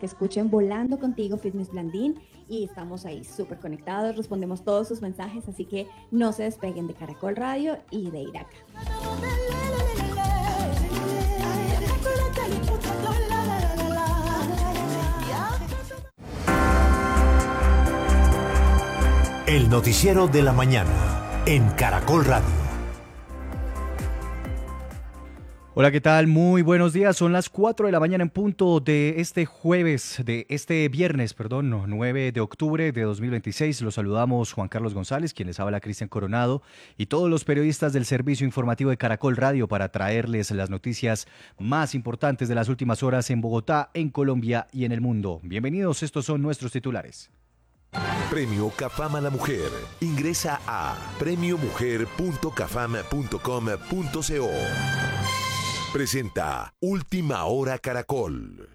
que escuchen Volando Contigo Fitness Blandín y estamos ahí súper conectados, respondemos todos sus mensajes, así que no se despeguen de Caracol Radio y de Iraca. El noticiero de la mañana en Caracol Radio. Hola, ¿qué tal? Muy buenos días. Son las 4 de la mañana en punto de este viernes, 9 de octubre de 2026. Los saludamos Juan Carlos González, quien les habla Cristian Coronado, y todos los periodistas del servicio informativo de Caracol Radio para traerles las noticias más importantes de las últimas horas en Bogotá, en Colombia y en el mundo. Bienvenidos, estos son nuestros titulares. Premio CAFAM a la Mujer. Ingresa a premiomujer.cafam.com.co. Presenta Última Hora Caracol.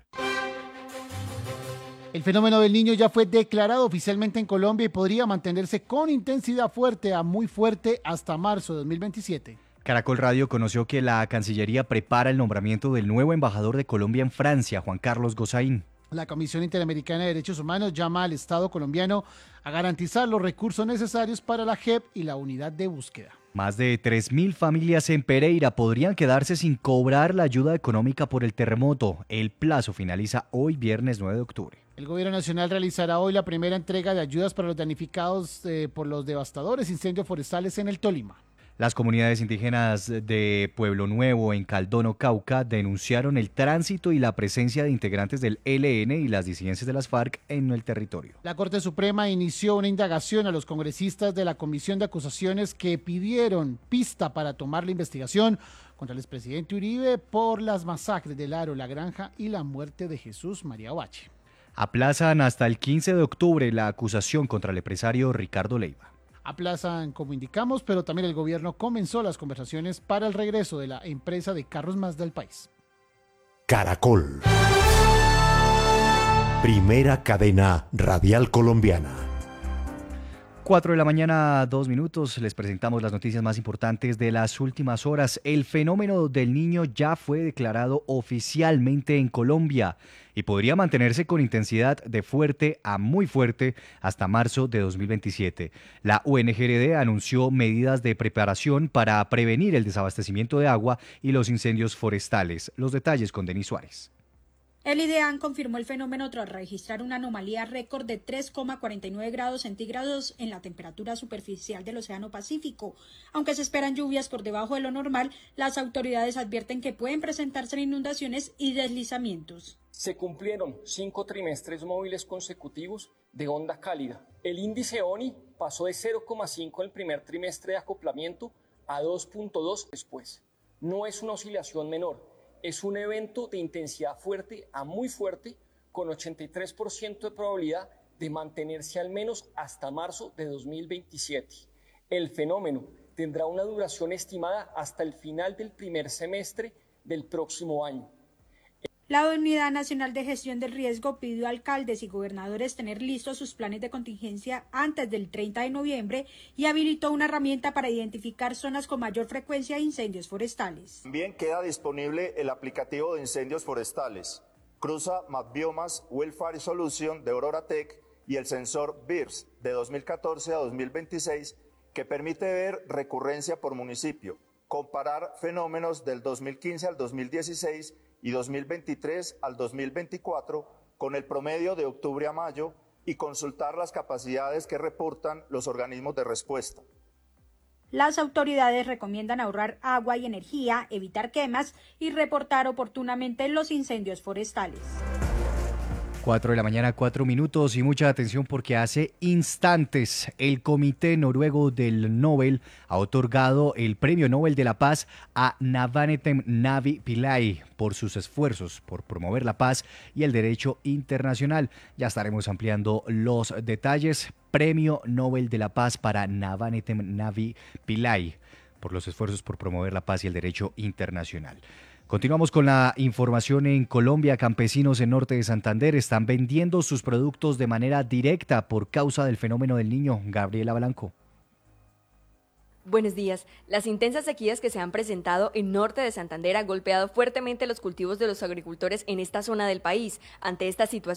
El fenómeno del Niño ya fue declarado oficialmente en Colombia y podría mantenerse con intensidad fuerte a muy fuerte hasta marzo de 2027. Caracol Radio conoció que la Cancillería prepara el nombramiento del nuevo embajador de Colombia en Francia, Juan Carlos Gozaín. La Comisión Interamericana de Derechos Humanos llama al Estado colombiano a garantizar los recursos necesarios para la JEP y la unidad de búsqueda. Más de 3.000 familias en Pereira podrían quedarse sin cobrar la ayuda económica por el terremoto. El plazo finaliza hoy, viernes 9 de octubre. El Gobierno Nacional realizará hoy la primera entrega de ayudas para los damnificados por los devastadores incendios forestales en el Tolima. Las comunidades indígenas de Pueblo Nuevo, en Caldono, Cauca, denunciaron el tránsito y la presencia de integrantes del ELN y las disidencias de las FARC en el territorio. La Corte Suprema inició una indagación a los congresistas de la Comisión de Acusaciones que pidieron pista para tomar la investigación contra el expresidente Uribe por las masacres del Aro, La Granja y la muerte de Jesús María Ovache. Aplazan hasta el 15 de octubre la acusación contra el empresario Ricardo Leiva. Aplazan, como indicamos, pero también el gobierno comenzó las conversaciones para el regreso de la empresa de carros Mazda del país. Caracol. Primera cadena radial colombiana. 4 de la mañana, 2 minutos, les presentamos las noticias más importantes de las últimas horas. El fenómeno del Niño ya fue declarado oficialmente en Colombia y podría mantenerse con intensidad de fuerte a muy fuerte hasta marzo de 2027. La UNGRD anunció medidas de preparación para prevenir el desabastecimiento de agua y los incendios forestales. Los detalles con Denis Suárez. El IDEAN confirmó el fenómeno tras registrar una anomalía récord de 3,49 grados centígrados en la temperatura superficial del Océano Pacífico. Aunque se esperan lluvias por debajo de lo normal, las autoridades advierten que pueden presentarse inundaciones y deslizamientos. Se cumplieron 5 trimestres móviles consecutivos de onda cálida. El índice ONI pasó de 0,5 en el primer trimestre de acoplamiento a 2,2 después. No es una oscilación menor. Es un evento de intensidad fuerte a muy fuerte, con 83% de probabilidad de mantenerse al menos hasta marzo de 2027. El fenómeno tendrá una duración estimada hasta el final del primer semestre del próximo año. La Unidad Nacional de Gestión del Riesgo pidió a alcaldes y gobernadores tener listos sus planes de contingencia antes del 30 de noviembre y habilitó una herramienta para identificar zonas con mayor frecuencia de incendios forestales. También queda disponible el aplicativo de incendios forestales. Cruza MapBiomas Wildfire Solution de Aurora Tech y el sensor BIRS de 2014 a 2026 que permite ver recurrencia por municipio, comparar fenómenos del 2015 al 2016 y 2023 al 2024 con el promedio de octubre a mayo y consultar las capacidades que reportan los organismos de respuesta. Las autoridades recomiendan ahorrar agua y energía, evitar quemas y reportar oportunamente los incendios forestales. 4 de la mañana, 4 minutos y mucha atención porque hace instantes el Comité Noruego del Nobel ha otorgado el Premio Nobel de la Paz a Navanetem Navi Pillay por sus esfuerzos por promover la paz y el derecho internacional. Ya estaremos ampliando los detalles. Premio Nobel de la Paz para Navanetem Navi Pillay por los esfuerzos por promover la paz y el derecho internacional. Continuamos con la información en Colombia. Campesinos en norte de Santander están vendiendo sus productos de manera directa por causa del fenómeno del Niño. Gabriela Blanco. Buenos días. Las intensas sequías que se han presentado en norte de Santander han golpeado fuertemente los cultivos de los agricultores en esta zona del país. Ante esta situación,